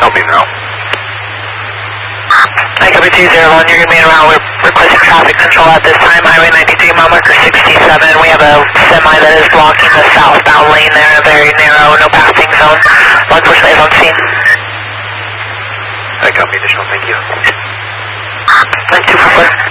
Copy now. I copy 201, you're going to be en route. We're requesting traffic control at this time. Highway 93, mile marker 67. We have a semi that is blocking the southbound lane there in a very narrow, no passing zone. Law enforcement is on scene. I copy additional, thank you. 9244.